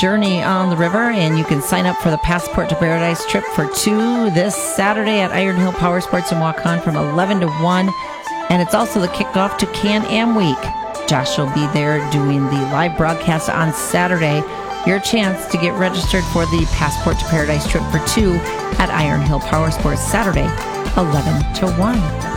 journey on the river, and you can sign up for the Passport to Paradise trip for 2 this Saturday at Iron Hill Power Sports in Waukon from 11 to 1. And it's also the kickoff to Can-Am Week. Josh will be there doing the live broadcast on Saturday. Your chance to get registered for the Passport to Paradise trip for 2 at Iron Hill Power Sports Saturday, 11 to 1.